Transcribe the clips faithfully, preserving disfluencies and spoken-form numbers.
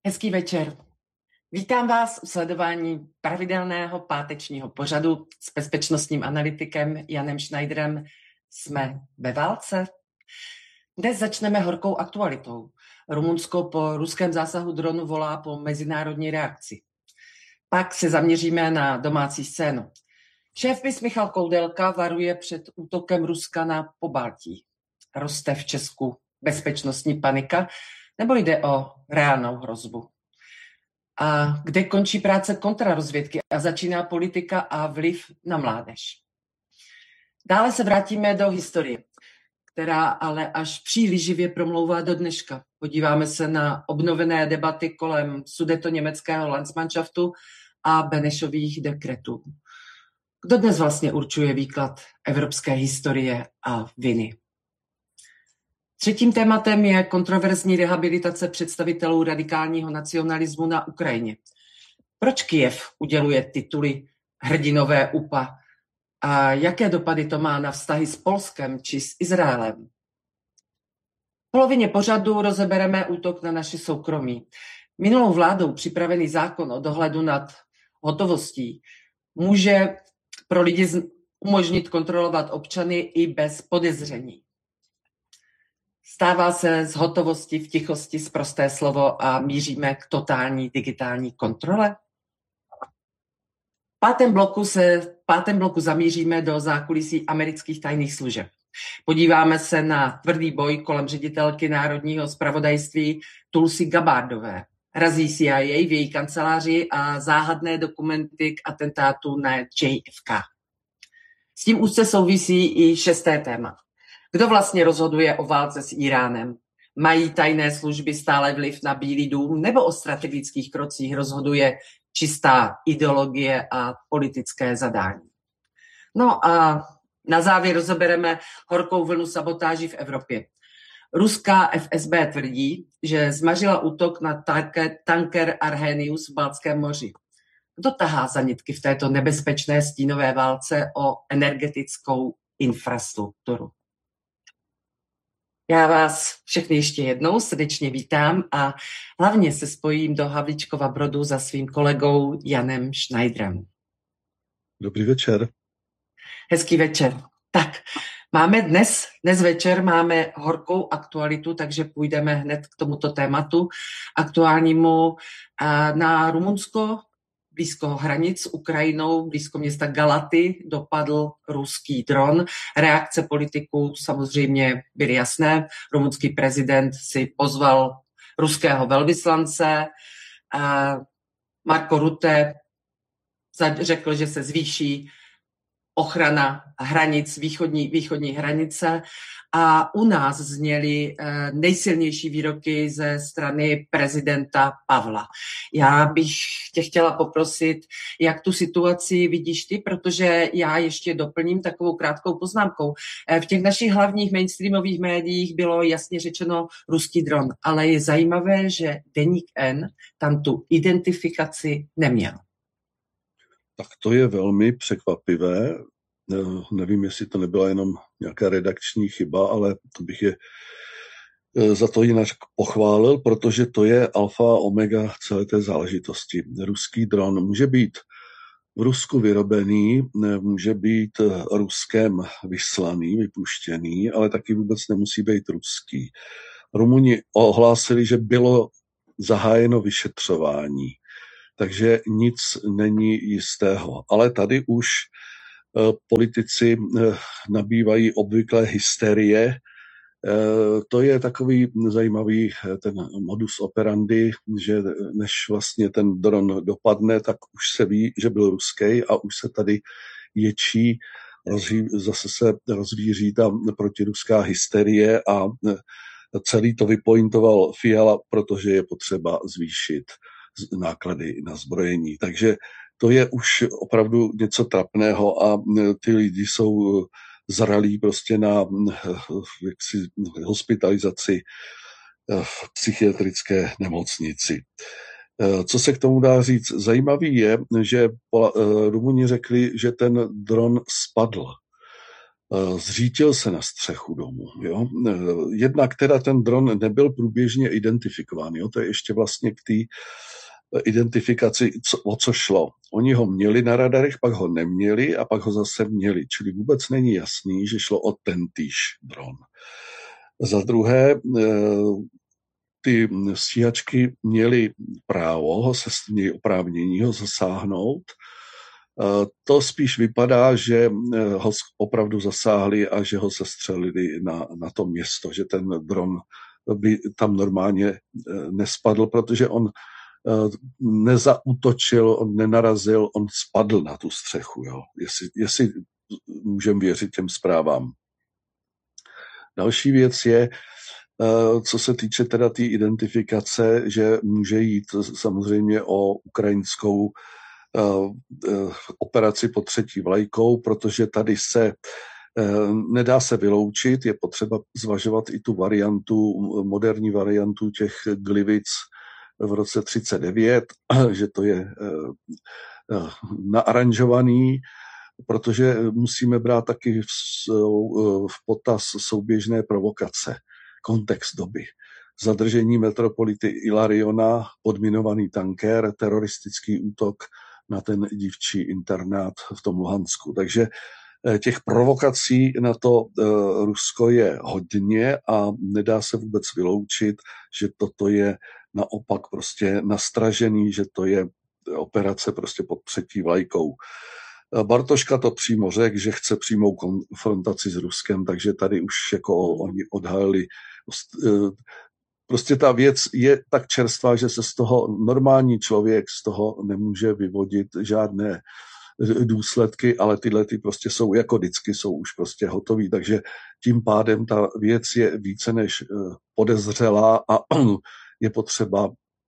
Hezký večer. Vítám vás u sledování pravidelného pátečního pořadu s bezpečnostním analytikem Janem Schneiderem. Jsme ve válce. Dnes začneme horkou aktualitou. Rumunsko po ruském zásahu dronu volá po mezinárodní reakci. Pak se zaměříme na domácí scénu. Šéfbis Michal Koudelka varuje před útokem Ruska na Pobaltí. Roste v Česku bezpečnostní panika, nebo jde o reálnou hrozbu? A kde končí práce kontrarozvědky a začíná politika a vliv na mládež? Dále se vrátíme do historie, která ale až příliš živě promlouvá do dneška. Podíváme se na obnovené debaty kolem sudetoněmeckého Landsmannschaftu a Benešových dekretů. Kdo dnes vlastně určuje výklad evropské historie a viny? Třetím tématem je kontroverzní rehabilitace představitelů radikálního nacionalismu na Ukrajině. Proč Kyjev uděluje tituly hrdinové U P A a jaké dopady to má na vztahy s Polskem či s Izraelem? V polovině pořadu rozebereme útok na naše soukromí. Minulou vládou připravený zákon o dohledu nad hotovostí může pro lidi umožnit kontrolovat občany i bez podezření. Stává se z hotovosti v tichosti sprosté slovo a míříme k totální digitální kontrole? V pátém bloku se v pátém bloku zamíříme do zákulisí amerických tajných služeb. Podíváme se na tvrdý boj kolem ředitelky národního zpravodajství Tulsi Gabbardové. Razí C I A v její kanceláři a záhadné dokumenty k atentátu na J F K. S tím úzce souvisí i šesté téma. Kdo vlastně rozhoduje o válce s Íránem? Mají tajné služby stále vliv na Bílý dům nebo o strategických krocích rozhoduje čistá ideologie a politické zadání? No a na závěr rozebereme horkou vlnu sabotáží v Evropě. Ruská F S B tvrdí, že zmařila útok na tanker Arrhenius v Baltském moři. Kdo tahá za nitky v této nebezpečné stínové válce o energetickou infrastrukturu? Já vás všechny ještě jednou srdečně vítám a hlavně se spojím do Havlíčkova Brodu za svým kolegou Janem Schneiderem. Dobrý večer. Hezký večer. Tak, máme dnes, dnes večer máme horkou aktualitu, takže půjdeme hned k tomuto tématu aktuálnímu. Na Rumunsko, blízko hranic s Ukrajinou, blízko města Galaty, dopadl ruský dron. Reakce politiků samozřejmě byly jasné. Rumunský prezident si pozval ruského velvyslance. Marko Rutte řekl, že se zvýší ochrana hranic, východní, východní hranice, a u nás zněly nejsilnější výroky ze strany prezidenta Pavla. Já bych tě chtěla poprosit, jak tu situaci vidíš ty, protože já ještě doplním takovou krátkou poznámkou. V těch našich hlavních mainstreamových médiích bylo jasně řečeno ruský dron, ale je zajímavé, že Deník N tam tu identifikaci neměl. Tak to je velmi překvapivé. Nevím, jestli to nebyla jenom nějaká redakční chyba, ale to bych je za to jinak pochválil, protože to je alfa a omega celé té záležitosti. Ruský dron může být v Rusku vyrobený, může být Ruskem vyslaný, vypuštěný, ale taky vůbec nemusí být ruský. Rumuni ohlásili, že bylo zahájeno vyšetřování, takže nic není jistého. Ale tady už politici nabývají obvyklé hysterie. To je takový zajímavý ten modus operandi, že než vlastně ten dron dopadne, tak už se ví, že byl ruský a už se tady ječí, rozví, zase se rozvíří ta protiruská hysterie a celý to vypointoval Fiala, protože je potřeba zvýšit náklady na zbrojení. Takže to je už opravdu něco trapného a ty lidi jsou zralí prostě na jaksi, hospitalizaci v psychiatrické nemocnici. Co se k tomu dá říct? Zajímavý je, že Rumuni řekli, že ten dron spadl. zřítil se na střechu domu. Jo? Jednak teda ten dron nebyl průběžně identifikován. Jo? To je ještě vlastně k té identifikaci, co, o co šlo. Oni ho měli na radarech, pak ho neměli a pak ho zase měli. Čili vůbec není jasný, že šlo o tentýž dron. Za druhé, ty stíhačky měly právo, ho se, měly oprávnění ho zasáhnout. To spíš vypadá, že ho opravdu zasáhli a že ho sestřelili na, na to město, že ten dron by tam normálně nespadl, protože on nezaútočil, on nenarazil, on spadl na tu střechu, jo. Jestli, jestli můžeme věřit těm zprávám. Další věc je, co se týče teda té tý identifikace, že může jít samozřejmě o ukrajinskou operaci pod třetí vlajkou, protože tady se nedá se vyloučit, je potřeba zvažovat i tu variantu, moderní variantu těch Gliwic v roce třicet devět, že to je naaranžovaný, protože musíme brát taky v, v potaz souběžné provokace, kontext doby. Zadržení metropolity Ilariona, podminovaný tanker, teroristický útok na ten dívčí internát v tom Luhansku. Takže těch provokací na to Rusko je hodně a nedá se vůbec vyloučit, že toto je naopak prostě nastražený, že to je operace prostě pod třetí vlajkou. Bartoška to přímo řekl, že chce přímou konfrontaci s Ruskem, takže tady už jako oni odhalili. Prostě ta věc je tak čerstvá, že se z toho normální člověk z toho nemůže vyvodit žádné důsledky, ale tyhle ty prostě jsou jako vždycky, jsou už prostě hotový, takže tím pádem ta věc je více než podezřelá a je potřeba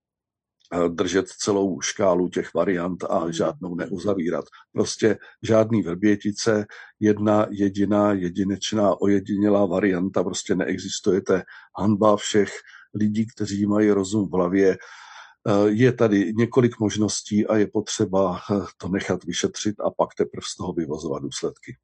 držet celou škálu těch variant a žádnou neuzavírat. Prostě žádný vrbětice, jedna jediná, jedinečná, ojedinělá varianta, prostě neexistujete. Hanba všech lidí, kteří mají rozum v hlavě. Je tady několik možností a je potřeba to nechat vyšetřit a pak teprve z toho vyvozovat důsledky.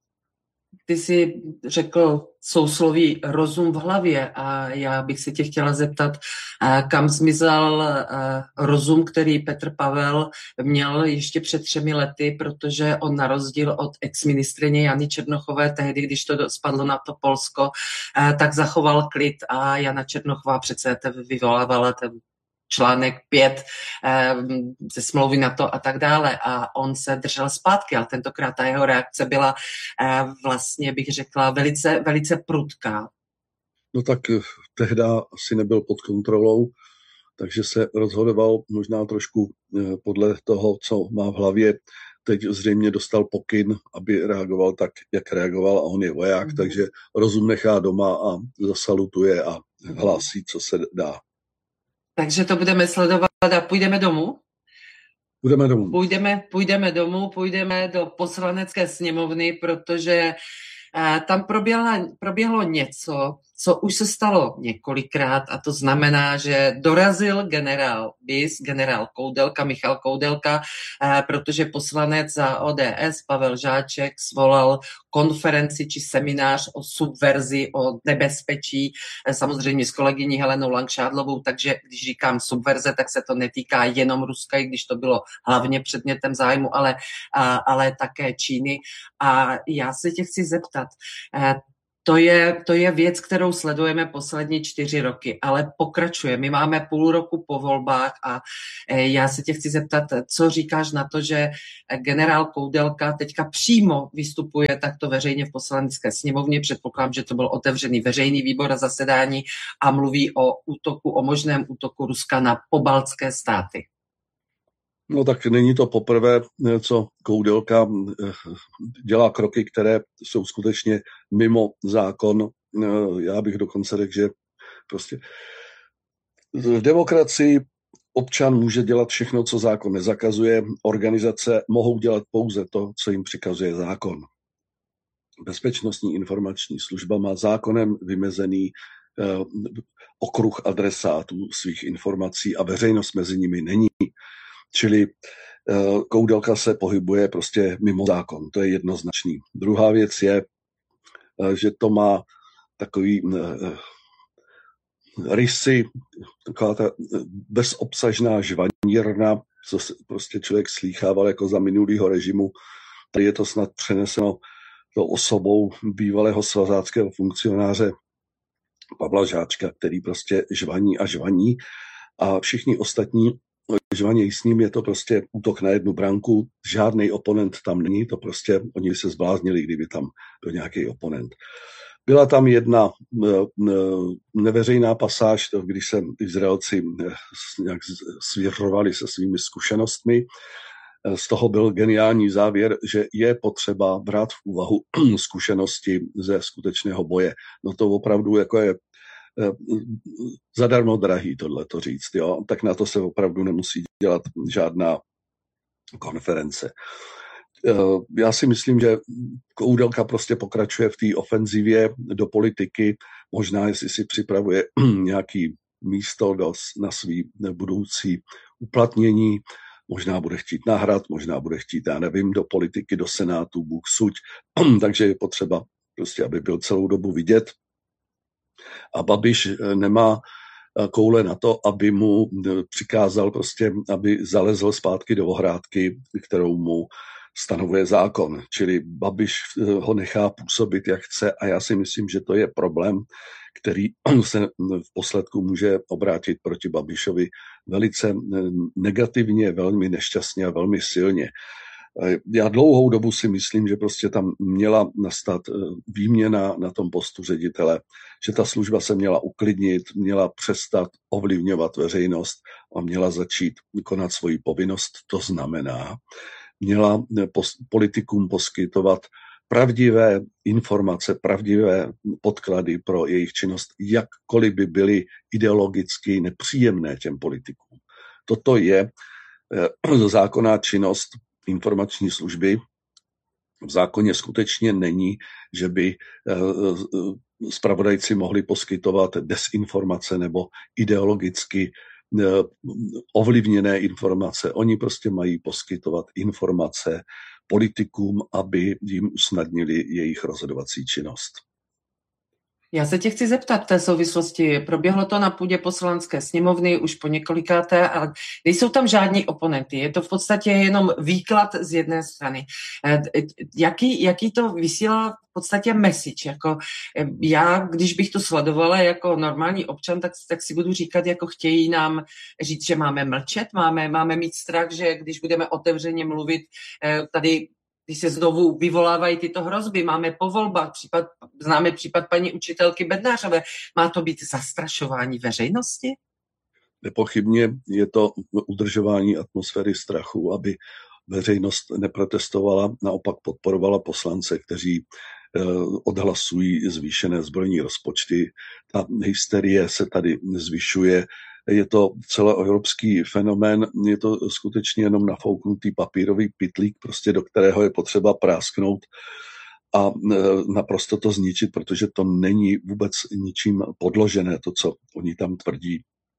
Ty jsi řekl sousloví rozum v hlavě a já bych se tě chtěla zeptat, kam zmizel rozum, který Petr Pavel měl ještě před třemi lety, protože on na rozdíl od exministryně Jany Černochové tehdy, když to spadlo na to Polsko, tak zachoval klid a Jana Černochová přece vyvolávala ten článek pět ze smlouvy NATO a tak dále a on se držel zpátky, ale tentokrát ta jeho reakce byla vlastně, bych řekla, velice, velice prudká. No tak tehda asi nebyl pod kontrolou, takže se rozhodoval možná trošku podle toho, co má v hlavě. Teď zřejmě dostal pokyn, aby reagoval tak, jak reagoval a on je voják, mm. takže rozum nechá doma a zasalutuje a hlásí, co se dá. Takže to budeme sledovat a půjdeme domů? Půjdeme domů. Půjdeme, půjdeme domů, půjdeme do poslanecké sněmovny, protože uh, tam proběhla, proběhlo něco, co už se stalo několikrát a to znamená, že dorazil generál Bis, generál Koudelka, Michal Koudelka, uh, protože poslanec za O D S Pavel Žáček svolal konferenci či seminář o subverzi, o nebezpečí, samozřejmě s kolegyní Helenou Langšádlovou, takže když říkám subverze, tak se to netýká jenom Ruska, i když to bylo hlavně předmětem zájmu, ale, a, ale také Číny. A já se tě chci zeptat, To je, to je věc, kterou sledujeme poslední čtyři roky, ale pokračuje. My máme půl roku po volbách a já se tě chci zeptat, co říkáš na to, že generál Koudelka teďka přímo vystupuje takto veřejně v poslanecké sněmovně. Předpokládám, že to byl otevřený veřejný výbor a zasedání a mluví o útoku, o možném útoku Ruska na pobaltské státy. No tak není to poprvé, co Koudelka dělá kroky, které jsou skutečně mimo zákon. Já bych dokonce řekl, že prostě v demokracii občan může dělat všechno, co zákon nezakazuje. Organizace mohou dělat pouze to, co jim přikazuje zákon. Bezpečnostní informační služba má zákonem vymezený okruh adresátů svých informací a veřejnost mezi nimi není. Čili Koudelka se pohybuje prostě mimo zákon, to je jednoznačný. Druhá věc je, že to má takový rysy, taková ta bezobsažná žvanírna, co se prostě člověk slýchával jako za minulýho režimu. Tady je to snad přeneseno to osobou bývalého svazáckého funkcionáře Pavla Žáčka, který prostě žvaní a žvaní a všichni ostatní žvanějí s ním, je to prostě útok na jednu branku, žádný oponent tam není, to prostě oni by se zbláznili, kdyby tam byl nějaký oponent. Byla tam jedna neveřejná pasáž, když se Izraelci nějak svěřovali se svými zkušenostmi. Z toho byl geniální závěr, že je potřeba brát v úvahu zkušenosti ze skutečného boje. No to opravdu jako je zadarmo drahý tohleto říct, jo? Tak na to se opravdu nemusí dělat žádná konference. Já si myslím, že Koudelka prostě pokračuje v té ofenzivě do politiky, možná jestli si připravuje nějaký místo do, na svý budoucí uplatnění, možná bude chtít nahrad, možná bude chtít, já nevím, do politiky, do senátu, Bůh suď, takže je potřeba prostě, aby byl celou dobu vidět. A Babiš nemá koule na to, aby mu přikázal prostě, aby zalezl zpátky do ohrádky, kterou mu stanovuje zákon. Čili Babiš ho nechá působit, jak chce a já si myslím, že to je problém, který se v posledku může obrátit proti Babišovi velice negativně, velmi nešťastně a velmi silně. Já dlouhou dobu si myslím, že prostě tam měla nastat výměna na tom postu ředitele, že ta služba se měla uklidnit, měla přestat ovlivňovat veřejnost a měla začít konat svoji povinnost. To znamená, měla politikům poskytovat pravdivé informace, pravdivé podklady pro jejich činnost, jakkoliv by byly ideologicky nepříjemné těm politikům. Toto je zákonná činnost informační služby. V zákoně skutečně není, že by zpravodajci mohli poskytovat desinformace nebo ideologicky ovlivněné informace. Oni prostě mají poskytovat informace politikům, aby jim usnadnili jejich rozhodovací činnost. Já se tě chci zeptat v té souvislosti. Proběhlo to na půdě Poslanecké sněmovny už po několikáté, ale nejsou tam žádní oponenty. Je to v podstatě jenom výklad z jedné strany. Jaký, jaký to vysílá v podstatě message? Jako já, když bych to sledovala jako normální občan, tak, tak si budu říkat, jako chtějí nám říct, že máme mlčet, máme, máme mít strach, že když budeme otevřeně mluvit tady, když se znovu vyvolávají tyto hrozby, máme po volbách, případ, známe případ paní učitelky Bednářové, má to být zastrašování veřejnosti? Nepochybně je to udržování atmosféry strachu, aby veřejnost neprotestovala, naopak podporovala poslance, kteří odhlasují zvýšené zbrojní rozpočty. Ta hysterie se tady zvyšuje. Je to celoevropský fenomén, je to skutečně jenom nafouknutý papírový pytlík, prostě do kterého je potřeba prásknout a naprosto to zničit, protože to není vůbec ničím podložené, to, co oni tam tvrdí.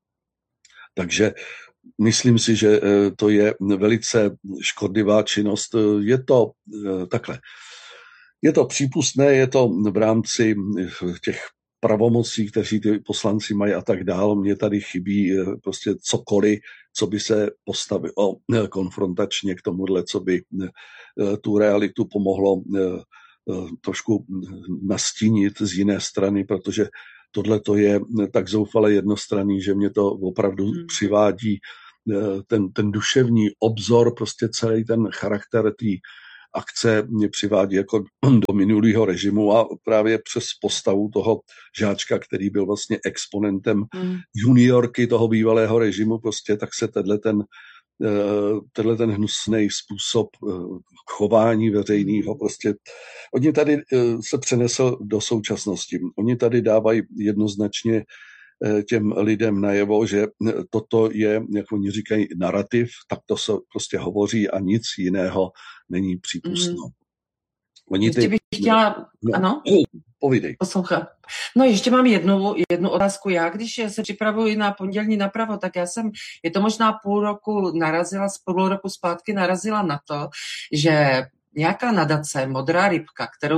Takže myslím si, že to je velice škodlivá činnost. Je to takhle. Je to přípustné, je to v rámci těch pravomocí, kteří ty poslanci mají a tak dál. Mně tady chybí prostě cokoliv, co by se postavilo konfrontačně k tomuhle, co by tu realitu pomohlo trošku nastínit z jiné strany, protože tohle to je tak zoufale jednostranný, že mě to opravdu hmm. přivádí ten, ten duševní obzor, prostě celý ten charakter té akce mě přivádí jako do minulého režimu a právě přes postavu toho Žáčka, který byl vlastně exponentem mm. juniorky toho bývalého režimu, prostě tak se tenhle ten, tenhle ten hnusný způsob chování veřejného prostě, oni tady se přenesl do současnosti. Oni tady dávají jednoznačně těm lidem najevo, že toto je, jak oni říkají, narrativ, tak to se prostě hovoří a nic jiného není přípustno. Mm. Oni ještě ty... bych chtěla, no, ano? Povídej. Poslouchat. No ještě mám jednu, jednu otázku. Já, když se připravuji na pondělní napravo, tak já jsem, je to možná půl roku narazila, půl roku zpátky narazila na to, že nějaká nadace, Modrá rybka, kterou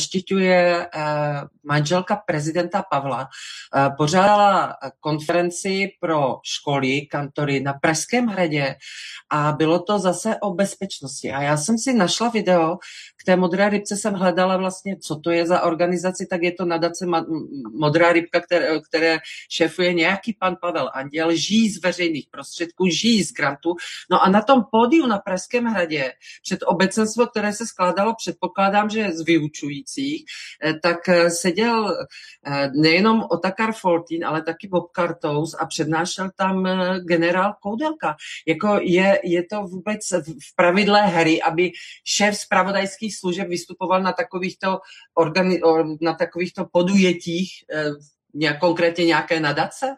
zaštiťuje manželka prezidenta Pavla, pořádala konferenci pro školy, kantory na Pražském hradě a bylo to zase o bezpečnosti. A já jsem si našla video, k té Modré rybce jsem hledala vlastně, co to je za organizaci, tak je to nadace Modrá rybka, které, které šéfuje nějaký pan Pavel Anděl, žijí z veřejných prostředků, žijí z grantu. No a na tom pódiu na Pražském hradě před obecenstvo, které se skládalo, předpokládám, že z vyučujících, tak seděl nejenom Otakar Foltýn, ale taky Bob Kartous a přednášel tam generál Koudelka. Jako je, je to vůbec v pravidlé hry, aby šéf zpravodajských služeb vystupoval na takovýchto, organi- na takovýchto podujetích, nějak, konkrétně nějaké nadace?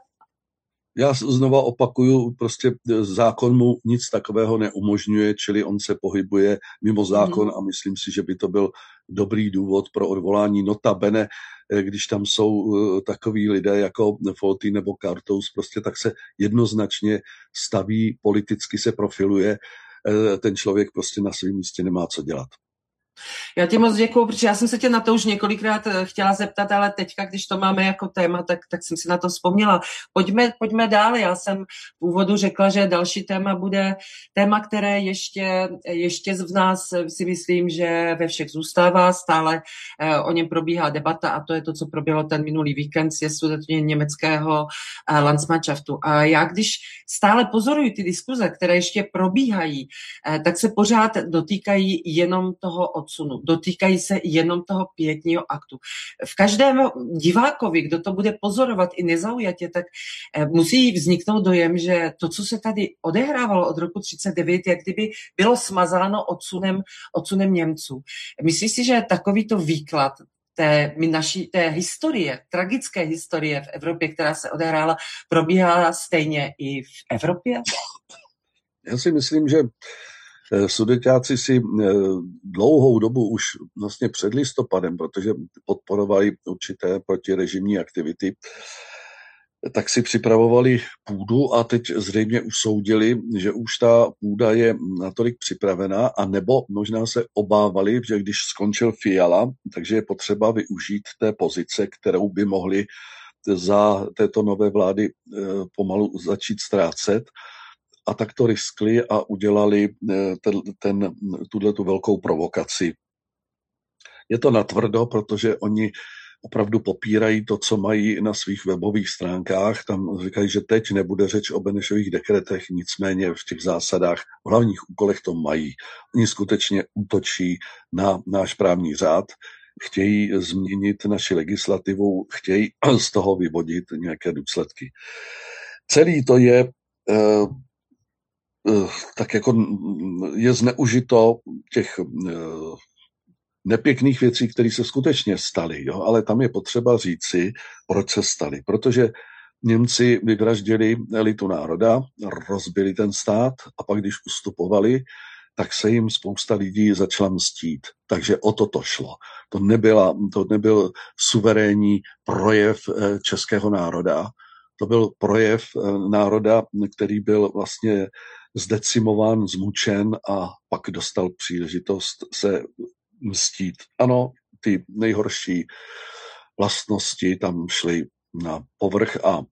Já znova opakuju, prostě zákon mu nic takového neumožňuje, čili on se pohybuje mimo zákon mm. a myslím si, že by to byl dobrý důvod pro odvolání. Notabene, když tam jsou takoví lidé jako Foltýn nebo Kartous, prostě tak se jednoznačně staví, politicky se profiluje, ten člověk prostě na svém místě nemá co dělat. Já ti moc děkuju, protože já jsem se tě na to už několikrát chtěla zeptat, ale teďka, když to máme jako téma, tak, tak jsem si na to vzpomněla. Pojďme, pojďme dál. Já jsem v úvodu řekla, že další téma bude téma, které ještě, ještě v nás si myslím, že ve všech zůstává. Stále o něm probíhá debata a to je to, co proběhlo ten minulý víkend sjezdu německého Landsmannschaftu. A já, když stále pozoruji ty diskuze, které ještě probíhají, tak se pořád dotýkají jenom toho odsunu. Dotýkají se jenom toho pietního aktu. V každém divákovi, kdo to bude pozorovat i nezaujatě, tak musí vzniknout dojem, že to, co se tady odehrávalo od roku třicet devět, jak kdyby bylo smazáno odsunem, odsunem Němců. Myslíš si, že takovýto výklad té, naší, té historie, tragické historie v Evropě, která se odehrála, probíhá stejně i v Evropě? Já si myslím, že Sudeťáci si dlouhou dobu už vlastně před listopadem, protože podporovali určité protirežimní aktivity, tak si připravovali půdu a teď zřejmě usoudili, že už ta půda je natolik připravená, a nebo možná se obávali, že když skončil Fiala, takže je potřeba využít té pozice, kterou by mohli za této nové vlády pomalu začít ztrácet. A tak to riskli a udělali ten, ten, tuhletu velkou provokaci. Je to natvrdo, protože oni opravdu popírají to, co mají na svých webových stránkách. Tam říkají, že teď nebude řeč o Benešových dekretech, nicméně v těch zásadách, v hlavních úkolech to mají. Oni skutečně útočí na náš právní řád, chtějí změnit naši legislativu, chtějí z toho vyvodit nějaké důsledky. Celý to je tak jako je zneužito těch nepěkných věcí, které se skutečně staly, jo? Ale tam je potřeba říci, proč se staly. Protože Němci vyvraždili elitu národa, rozbili ten stát a pak, když ustupovali, tak se jim spousta lidí začala mstít. Takže o to to šlo. To, nebyla, to nebyl suverénní projev českého národa, to byl projev národa, který byl vlastně zdecimován, zmučen a pak dostal příležitost se mstít. Ano, ty nejhorší vlastnosti tam šly na povrch a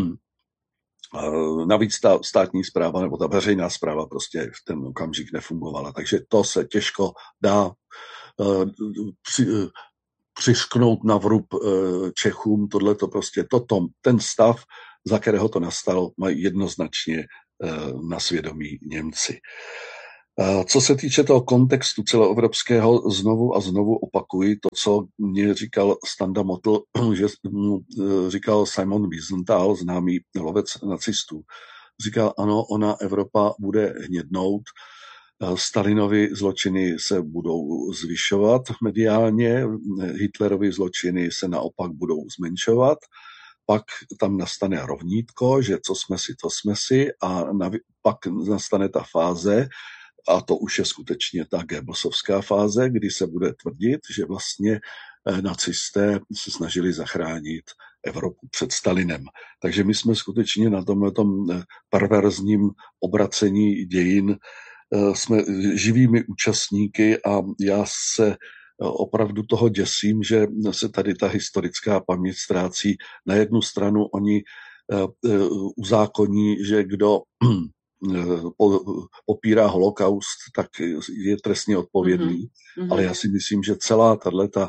navíc ta státní správa nebo ta veřejná správa prostě v ten okamžik nefungovala. Takže to se těžko dá při, přišknout na vrub Čechům. Tohle to prostě, toto, ten stav, za kterého to nastalo, mají jednoznačně na svědomí Němci. Co se týče toho kontextu celoevropského, znovu a znovu opakuji to, co mě říkal Standa Motl, že mu říkal Simon Wiesenthal, známý lovec nacistů. Říkal, ano, ona Evropa bude hnědnout, Stalinovi zločiny se budou zvyšovat mediálně, Hitlerovi zločiny se naopak budou zmenšovat, pak tam nastane rovnítko, že co jsme si, to jsme si, a navi- pak nastane ta fáze, a to už je skutečně ta Goebbelsovská fáze, kdy se bude tvrdit, že vlastně nacisté se snažili zachránit Evropu před Stalinem. Takže my jsme skutečně na tomhletom perverzním obracení dějin jsme živými účastníky a já se opravdu toho děsím, že se tady ta historická paměť ztrácí. Na jednu stranu oni uzákoní, že kdo popírá holokaust, tak je trestně odpovědný. Mm-hmm. Ale já si myslím, že celá tato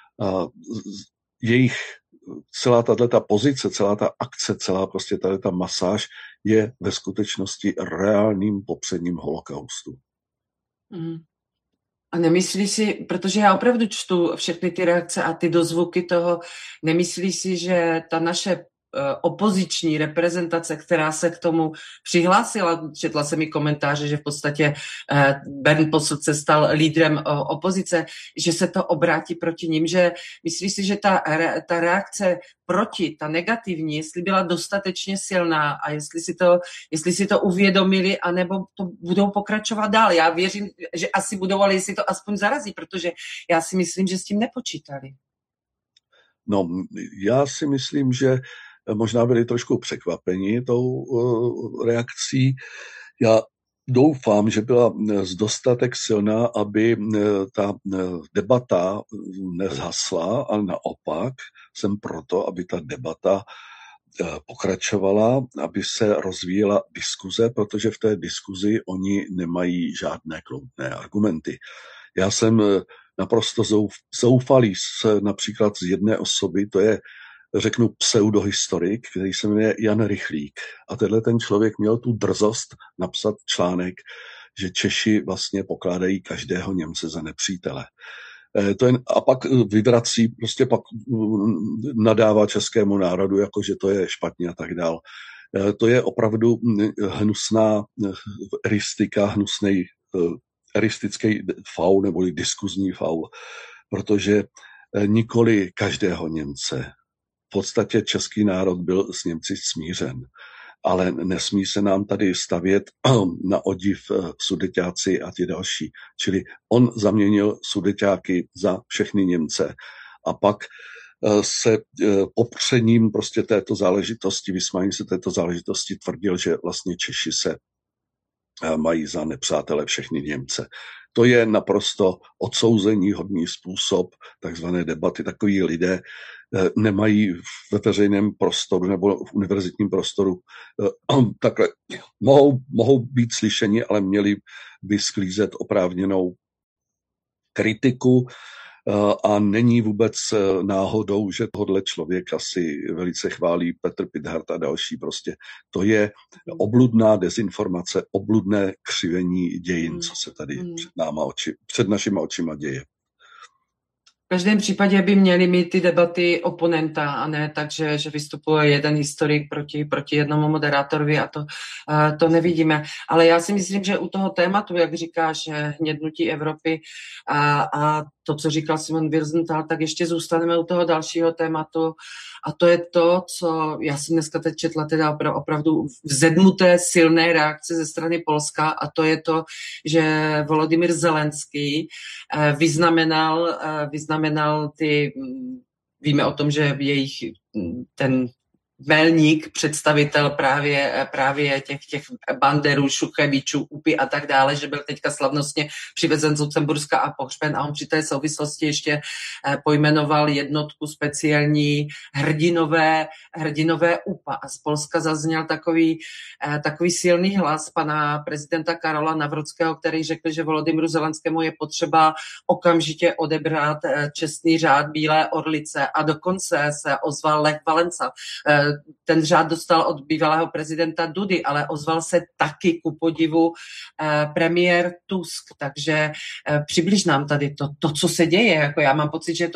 jejich celá tato pozice, celá ta akce, celá prostě tato masáž je ve skutečnosti reálným popřením holokaustu. Mm. A nemyslíš si, protože já opravdu čtu všechny ty reakce a ty dozvuky toho, nemyslíš si, že ta naše opoziční reprezentace, která se k tomu přihlásila, četla se mi komentáře, že v podstatě Bernd Posselt se stal lídrem opozice, že se to obrátí proti ním, že myslíš si, že ta, ta reakce proti, ta negativní, jestli byla dostatečně silná a jestli si to, jestli si to uvědomili, anebo to budou pokračovat dál. Já věřím, že asi budou, ale jestli to aspoň zarazí, protože já si myslím, že s tím nepočítali. No, já si myslím, že možná byli trošku překvapeni tou uh, reakcí. Já doufám, že byla z dostatek silná, aby uh, ta uh, debata nezhasla, ale naopak jsem proto, aby ta debata uh, pokračovala, aby se rozvíjela diskuze, protože v té diskuzi oni nemají žádné kloudné argumenty. Já jsem uh, naprosto zouf, zoufalý z, například z jedné osoby, to je, řeknu, pseudohistorik, který se jmenuje Jan Rychlík. A tenhle ten člověk měl tu drzost napsat článek, že Češi vlastně pokládají každého Němce za nepřítele. To je, a pak vyvrací, prostě pak nadává českému národu, jako že to je špatně a tak dál. To je opravdu hnusná eristika, hnusnej eristický faul neboli diskuzní faul, protože nikoli každého Němce. V podstatě český národ byl s Němci smířen, ale nesmí se nám tady stavět na odiv Sudeťáci a ti další. Čili on zaměnil Sudeťáky za všechny Němce a pak se popřením prostě této záležitosti, vysmáním se této záležitosti tvrdil, že vlastně Češi se mají za nepřátele všechny Němce. To je naprosto odsouzení hodný způsob takzvané debaty. Takoví lidé nemají ve veřejném prostoru nebo v univerzitním prostoru takhle mohou, mohou být slyšeni, ale měli by sklízet oprávněnou kritiku a není vůbec náhodou, že tohle člověka si velice chválí Petr Pithart a další. Prostě to je obludná dezinformace, obludné křivení dějin, co se tady před náma oči, před našima očima děje. V každém případě by měly mít ty debaty oponenta, a ne tak, že, že vystupuje jeden historik proti, proti jednomu moderátorovi a to, uh, to nevidíme. Ale já si myslím, že u toho tématu, jak říkáš, hnědnutí Evropy a, a to, co říkal Simon Wiesenthal, tak ještě zůstaneme u toho dalšího tématu a to je to, co já jsem dneska teď četla teda opravdu vzedmuté silné reakce ze strany Polska a to je to, že Volodymyr Zelenský vyznamenal, vyznamenal ty, víme o tom, že jejich ten Melník, představitel právě, právě těch, těch Banderů, Šuchevičů, Upy a tak dále, že byl teďka slavnostně přivezen z Lucemburska a pohřben a on při té souvislosti ještě pojmenoval jednotku speciální hrdinové, hrdinové Upa a z Polska zazněl takový, takový silný hlas pana prezidenta Karola Nawrockiho, který řekl, že Volodymyru Zelenskému je potřeba okamžitě odebrat čestný řád Bílé orlice a dokonce se ozval Lech Valenca. Ten řád dostal od bývalého prezidenta Dudy, ale ozval se taky ku podivu eh, premiér Tusk, takže eh, přibliž nám tady to, to, co se děje. Jako já mám pocit, že to